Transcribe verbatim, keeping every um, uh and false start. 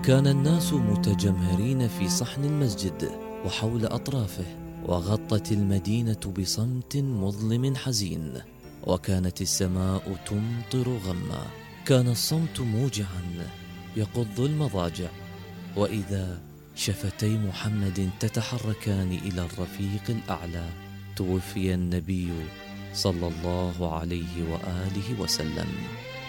كان الناس متجمهرين في صحن المسجد وحول أطرافه، وغطت المدينة بصمت مظلم حزين، وكانت السماء تمطر غما. كان الصمت موجعا يقض المضاجع، وإذا شفتي محمد تتحركان إلى الرفيق الأعلى. توفي النبي صلى الله عليه وآله وسلم.